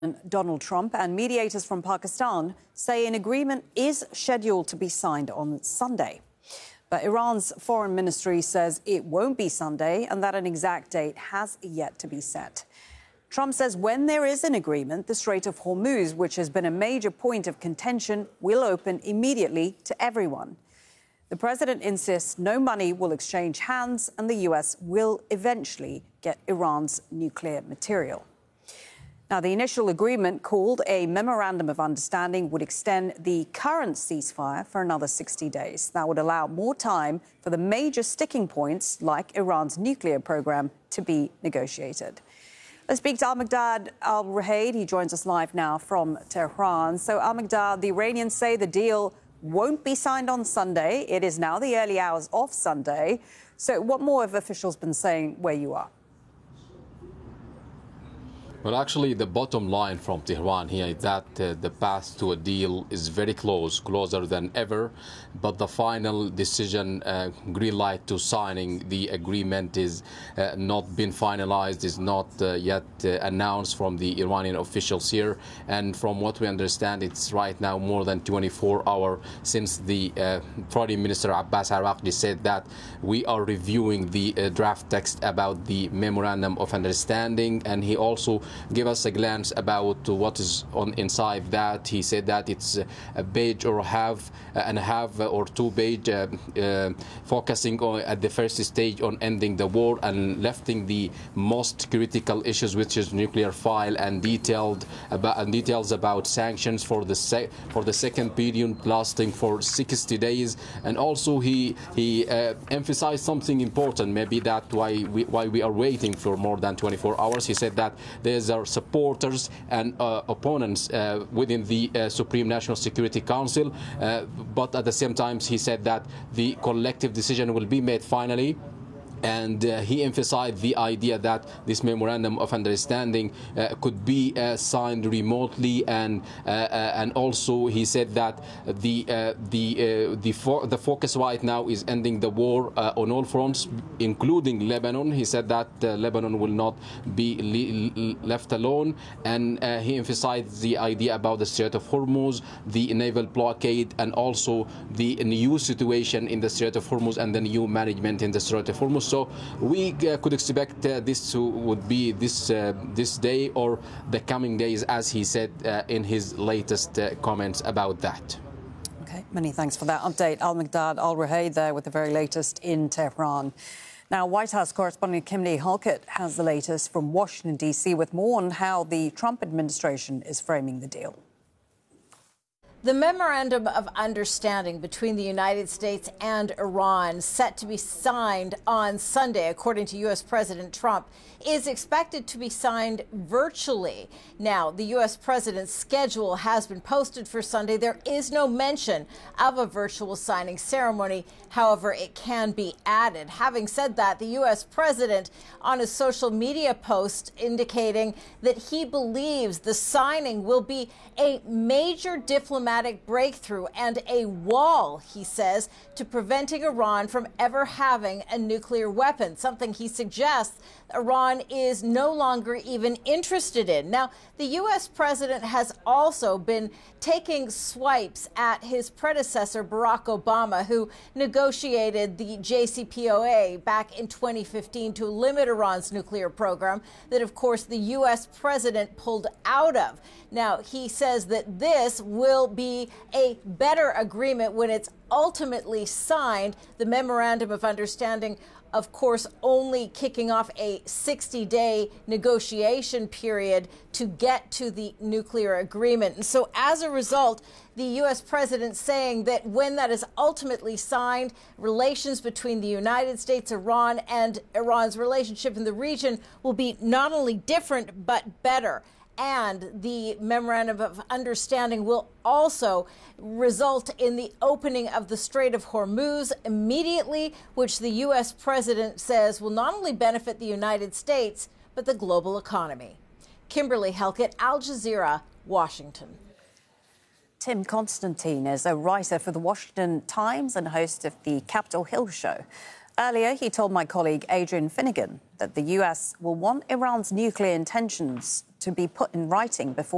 Donald Trump and mediators from Pakistan say an agreement is scheduled to be signed on Sunday. But Iran's foreign ministry says it won't be Sunday and that an exact date has yet to be set. Trump says when there is an agreement, the Strait of Hormuz, which has been a major point of contention, will open immediately to everyone. The president insists no money will exchange hands and the U.S. will eventually get Iran's nuclear material. Now, the initial agreement, called a Memorandum of Understanding, would extend the current ceasefire for another 60 days. That would allow more time for the major sticking points, like Iran's nuclear program, to be negotiated. Let's speak to Al-Maqdad Al-Ruhaid. He joins us live now from Tehran. So, Al-Maqdad, the Iranians say the deal won't be signed on Sunday. It is now the early hours of Sunday. So what more have officials been saying where you are? Well, actually, the bottom line from Tehran here is that the path to a deal is very close, closer than ever. But the final decision, green light to signing the agreement, is not been finalized, is not yet announced from the Iranian officials here. And from what we understand, it's right now more than 24 hours since the Foreign Minister Abbas Araghchi said that we are reviewing the draft text about the Memorandum of Understanding. And he also give us a glance about what is on inside that. He said that it's a page or half and a half or 2 page focusing on at the first stage on ending the war and lifting the most critical issues, which is nuclear file and details about sanctions for the second period lasting for 60 days. And also he emphasized something important, maybe that why we are waiting for more than 24 hours. He said that there's our supporters and opponents within the Supreme National Security Council, but at the same time he said that the collective decision will be made finally. And he emphasized the idea that this Memorandum of Understanding could be signed remotely, and also he said that the focus right now is ending the war on all fronts, including Lebanon. He said that Lebanon will not be left alone, and he emphasized the idea about the Strait of Hormuz, the naval blockade, and also the new situation in the Strait of Hormuz and the new management in the Strait of Hormuz. So we could expect this would be this day or the coming days, as he said in his latest comments about that. Okay, many thanks for that update. Al-Maqdad Al-Ruhaid there with the very latest in Tehran. Now, White House correspondent Kimberly Halkett has the latest from Washington, D.C. with more on how the Trump administration is framing the deal. The Memorandum of Understanding between the United States and Iran, set to be signed on Sunday, according to U.S. President Trump, is expected to be signed virtually. Now, the U.S. president's schedule has been posted for Sunday. There is no mention of a virtual signing ceremony. However, it can be added. Having said that, the U.S. president on his social media post indicating that he believes the signing will be a major diplomatic breakthrough and a wall, he says, to preventing Iran from ever having a nuclear weapon, something he suggests Iran is no longer even interested in. Now, the U.S. president has also been taking swipes at his predecessor, Barack Obama, who negotiated the JCPOA back in 2015 to limit Iran's nuclear program that, of course, the U.S. president pulled out of. Now, he says that this will be a better agreement when it's ultimately signed. The Memorandum of Understanding, of course, only kicking off a 60-day negotiation period to get to the nuclear agreement. And so as a result, the U.S. president saying that when that is ultimately signed, relations between the United States, Iran, and Iran's relationship in the region will be not only different, but better. And the Memorandum of Understanding will also result in the opening of the Strait of Hormuz immediately, which the U.S. president says will not only benefit the United States, but the global economy. Kimberly Halkett, Al Jazeera, Washington. Tim Constantine is a writer for the Washington Times and host of the Capitol Hill show. Earlier, he told my colleague Adrian Finnegan that the U.S. will want Iran's nuclear intentions to be put in writing before